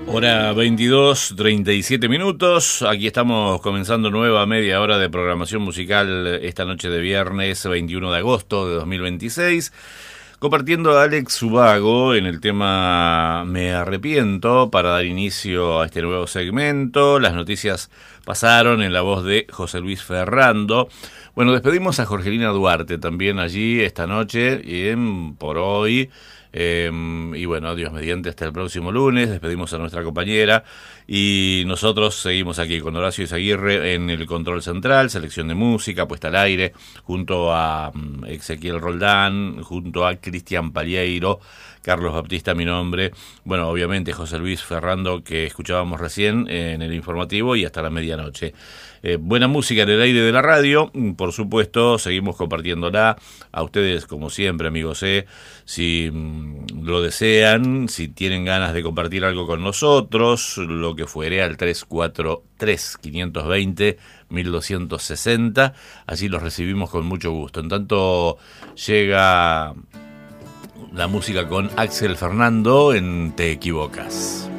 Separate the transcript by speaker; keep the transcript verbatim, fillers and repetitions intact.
Speaker 1: Hora veintidós, treinta y siete minutos. Aquí estamos comenzando nueva media hora de programación musical esta noche de viernes veintiuno de agosto de dos mil veintiséis. Compartiendo a Alex Ubago en el tema Me Arrepiento para dar inicio a este nuevo segmento. Las noticias pasaron en la voz de José Luis Ferrando. Bueno, despedimos a Jorgelina Duarte también allí esta noche y en, por hoy. Eh, y bueno, Dios mediante, hasta el próximo lunes. Despedimos a nuestra compañera y nosotros seguimos aquí con Horacio Izaguirre en el control central, selección de música, puesta al aire, junto a um, Ezequiel Roldán, junto a Cristian Palieiro, Carlos Baptista, mi nombre, bueno, obviamente José Luis Ferrando, que escuchábamos recién en el informativo, y hasta la medianoche. Eh, buena música en el aire de la radio, por supuesto, seguimos compartiéndola a ustedes como siempre, amigos, eh, si mm, lo desean, si tienen ganas de compartir algo con nosotros, lo que fuere, al tres cuatro tres, cinco dos cero, uno dos seis cero, así los recibimos con mucho gusto. En tanto llega la música con Axel Fernando en Te Equivocas.